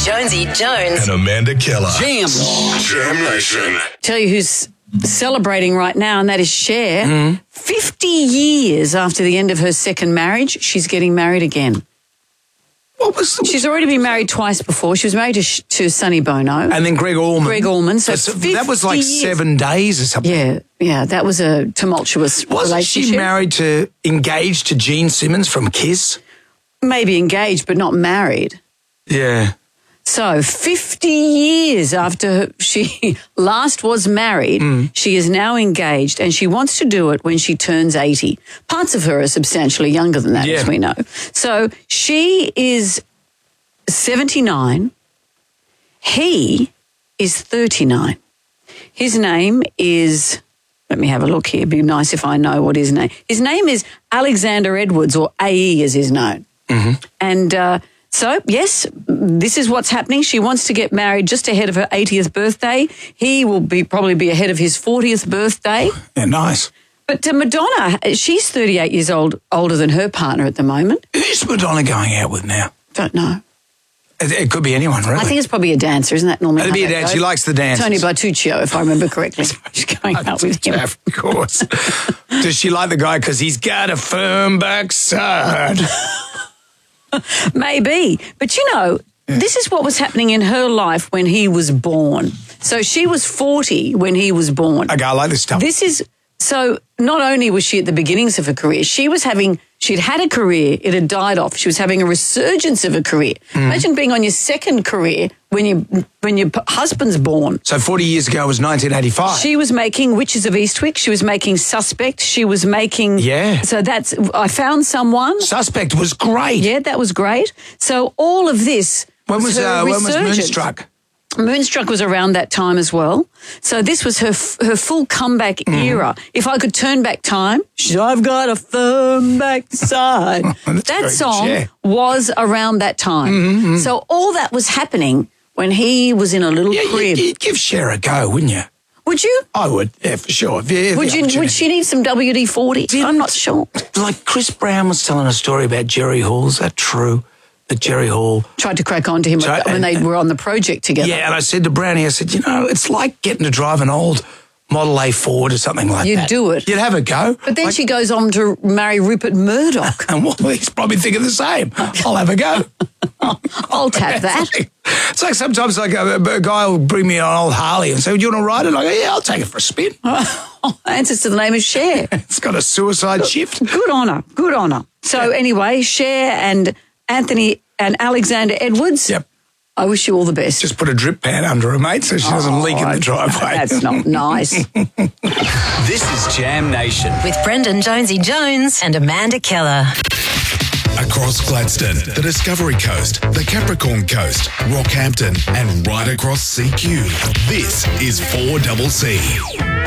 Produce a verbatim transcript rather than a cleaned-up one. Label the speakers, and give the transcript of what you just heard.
Speaker 1: Jonesy Jones.
Speaker 2: And Amanda Keller.
Speaker 3: Jam.
Speaker 2: Jam Nation.
Speaker 4: Tell you who's celebrating right now, and that is Cher.
Speaker 3: Mm.
Speaker 4: fifty years after the end of her second marriage, she's getting married again.
Speaker 3: What was the...
Speaker 4: She's already been married twice before. She was married to, to Sonny Bono.
Speaker 3: And then Greg Allman.
Speaker 4: Greg Allman. So
Speaker 3: That's- that was like
Speaker 4: fifty years.
Speaker 3: seven days or something.
Speaker 4: Yeah, yeah, that was a tumultuous
Speaker 3: Wasn't
Speaker 4: relationship.
Speaker 3: she married to, engaged to Gene Simmons from Kiss?
Speaker 4: Maybe engaged, but not married.
Speaker 3: Yeah.
Speaker 4: So fifty years after she last was married,
Speaker 3: Mm.
Speaker 4: she is now engaged, and she wants to do it when she turns eighty. Parts of her are substantially younger than that,
Speaker 3: Yeah.
Speaker 4: as we know. So she is seventy-nine. He is thirty-nine. His name is, let me have a look here. It'd be nice if I know what his name. His name is Alexander Edwards, or A E as he's known.
Speaker 3: Mm-hmm.
Speaker 4: And uh, so, yes, this is what's happening. She wants to get married just ahead of her eightieth birthday. He will be probably be ahead of his fortieth birthday.
Speaker 3: Yeah, nice.
Speaker 4: But uh, Madonna, she's thirty-eight years old, older than her partner at the moment.
Speaker 3: Who's Madonna going out with now?
Speaker 4: Don't know.
Speaker 3: It, it could be anyone, really.
Speaker 4: I think it's probably a dancer, isn't that normally?
Speaker 3: It'd
Speaker 4: how
Speaker 3: be a
Speaker 4: that
Speaker 3: dance.
Speaker 4: goes?
Speaker 3: She likes the dance.
Speaker 4: Tony Bertuccio, if I remember correctly. She's going out with him.
Speaker 3: Of course. Does she like the guy because he's got a firm backside?
Speaker 4: Maybe. But, you know, this is what was happening in her life when he was born. So she was forty when he was born.
Speaker 3: Okay, I like this stuff.
Speaker 4: This is, so not only was she at the beginnings of her career, she was having, she'd had a career, it had died off. She was having a resurgence of a career.
Speaker 3: Mm.
Speaker 4: Imagine being on your second career when, you, when your p- husband's born.
Speaker 3: So forty years ago was nineteen eighty-five.
Speaker 4: She was making Witches of Eastwick. She was making Suspect. She was making...
Speaker 3: Yeah.
Speaker 4: So that's... I found someone.
Speaker 3: Suspect was great.
Speaker 4: Yeah, that was great. So all of this
Speaker 3: When was,
Speaker 4: her
Speaker 3: uh, when was
Speaker 4: resurgence.
Speaker 3: Moonstruck?
Speaker 4: Moonstruck was around that time as well. So this was her f- her full comeback
Speaker 3: Mm.
Speaker 4: era. If I could turn back time, I've got a firm backside.
Speaker 3: That's
Speaker 4: That
Speaker 3: very
Speaker 4: song
Speaker 3: good, yeah.
Speaker 4: was around that time.
Speaker 3: Mm-hmm.
Speaker 4: So all that was happening when he was in a little
Speaker 3: Yeah,
Speaker 4: crib.
Speaker 3: you'd, you'd give Cher a go, wouldn't you?
Speaker 4: Would you?
Speaker 3: I would, yeah, for sure. If, if
Speaker 4: Would
Speaker 3: the
Speaker 4: you? Would
Speaker 3: opportunity-
Speaker 4: she need some W D forty? I'm not sure.
Speaker 3: Like Chris Brown was telling a story about Jerry Hall. Is that true? That Jerry Hall...
Speaker 4: Tried to crack on to him
Speaker 3: So-
Speaker 4: when they were on the project together.
Speaker 3: Yeah, and I said to Brownie, I said, you know, it's like getting to drive an old Model A Ford or something like
Speaker 4: You'd
Speaker 3: that.
Speaker 4: do it.
Speaker 3: You'd have a go.
Speaker 4: But then
Speaker 3: Like-
Speaker 4: she goes on to marry Rupert Murdoch.
Speaker 3: And well, he's probably thinking the same. I'll have a go.
Speaker 4: I'll tap that.
Speaker 3: It's like sometimes like a, a guy will bring me an old Harley and say, do you want to ride it? I go, yeah, I'll take it for a spin.
Speaker 4: Answers to the name of Cher.
Speaker 3: It's got a suicide shift.
Speaker 4: Good on her. Good on her. So anyway, Cher and Anthony and Alexander Edwards.
Speaker 3: Yep.
Speaker 4: I wish you all the best.
Speaker 3: Just put a drip pad under her, mate, so she doesn't leak in the driveway.
Speaker 4: That's not nice.
Speaker 5: This is Jam Nation.
Speaker 1: With Brendan Jonesy Jones and Amanda Keller.
Speaker 2: Across Gladstone, the Discovery Coast, the Capricorn Coast, Rockhampton, and right across C Q. This is four C C.